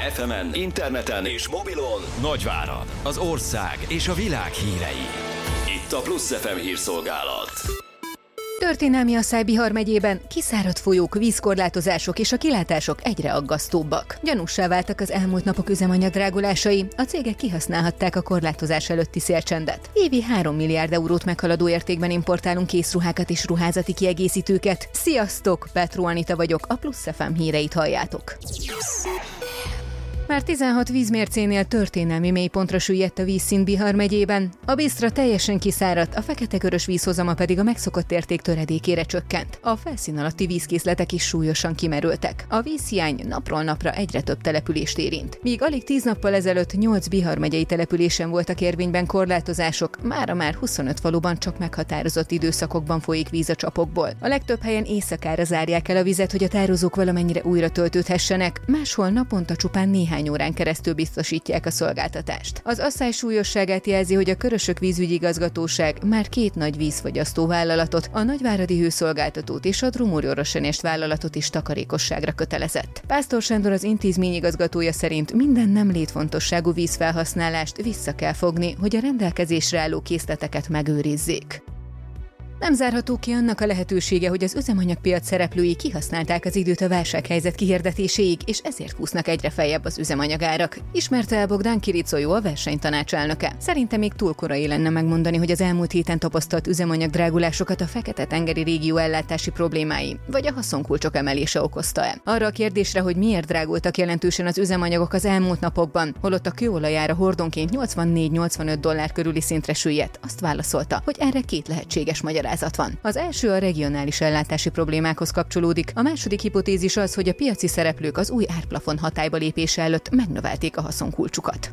FM-en, interneten és mobilon Nagyvárad, az ország és a világ hírei. Itt a Plusz FM hírszolgálat. Történelmi asszály Bihar megyében, kiszáradt folyók, vízkorlátozások és a kilátások egyre aggasztóbbak. Gyanússá váltak az elmúlt napok üzemanyag drágulásai, a cégek kihasználhatták a korlátozás előtti szélcsendet. Évi 3 milliárd eurót meghaladó értékben importálunk készruhákat és ruházati kiegészítőket. Sziasztok, Petró Anita vagyok, a Plusz FM híreit halljátok. Már 16 vízmércénél történelmi mélypontra süllyedt a vízszint Bihar megyében. A Bisztra teljesen kiszáradt, a fekete-körös vízhozama pedig a megszokott érték töredékére csökkent. A felszín alatti vízkészletek is súlyosan kimerültek. A vízhiány napról napra egyre több települést érint. Míg alig 10 nappal ezelőtt 8 Bihar megyei településen voltak érvényben korlátozások, mára már 25 faluban csak meghatározott időszakokban folyik víz a csapokból. A legtöbb helyen éjszakára zárják el a vizet, hogy a tározók valamennyire újra töltődhessenek, máshol naponta csupán néhány órán keresztül biztosítják a szolgáltatást. Az asszály súlyosságát jelzi, hogy a Körösök vízügyi igazgatóság már 2 nagy vízfogyasztó vállalatot, a Nagyváradi Hőszolgáltatót és a Drumur-Orossenést vállalatot is takarékosságra kötelezett. Pásztor Sándor, az intézmény igazgatója szerint minden nem létfontosságú vízfelhasználást vissza kell fogni, hogy a rendelkezésre álló készleteket megőrizzék. Nem zárható ki annak a lehetősége, hogy az üzemanyagpiac szereplői kihasználták az időt a válsághelyzet kihirdetéséig, és ezért kúsznak egyre feljebb az üzemanyagárak. Ismerte el Bogdán Kiricolyó, a versenytanács elnöke. Szerinte még túl korai lenne megmondani, hogy az elmúlt héten tapasztalt üzemanyagdrágulásokat a Fekete-tengeri régió ellátási problémái, vagy a haszonkulcsok emelése okozta-e. Arra a kérdésre, hogy miért drágultak jelentősen az üzemanyagok az elmúlt napokban, holott a kőolajára hordonként $84-85 körüli szintre süllyedt, azt válaszolta, hogy erre 2 lehetséges magyarázat van. Az első a regionális ellátási problémákhoz kapcsolódik, a második hipotézis az, hogy a piaci szereplők az új árplafon hatályba lépése előtt megnövelték a haszonkulcsukat.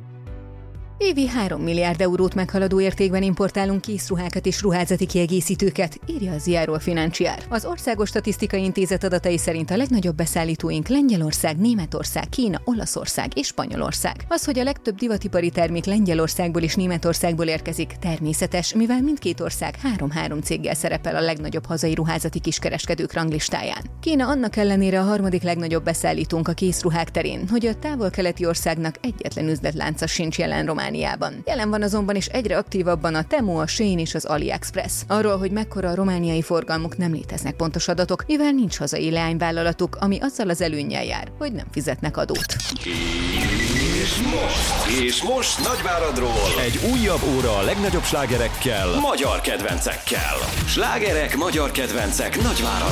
Évi 3 milliárd eurót meghaladó értékben importálunk készruhákat és ruházati kiegészítőket, írja a Ziarul Financiar. Az Országos Statisztikai Intézet adatai szerint a legnagyobb beszállítóink Lengyelország, Németország, Kína, Olaszország és Spanyolország. Az, hogy a legtöbb divatipari termék Lengyelországból és Németországból érkezik, természetes, mivel mindkét ország 3 céggel szerepel a legnagyobb hazai ruházati kiskereskedők ranglistáján. Kína annak ellenére a 3. legnagyobb beszállítónk a készruhák terén, hogy a távol-keleti országnak egyetlen üzletlánca sincs jelen Romániában. Jelen van azonban is egyre aktívabban a Temu, a Shein és az AliExpress. Arról, hogy mekkora a romániai forgalmuk, nem léteznek pontos adatok, mivel nincs hazai leányvállalatuk, ami azzal az előnnyel jár, hogy nem fizetnek adót. És most Nagyváradról egy újabb óra a legnagyobb slágerekkel, magyar kedvencekkel. Slágerek, magyar kedvencek Nagyváradról.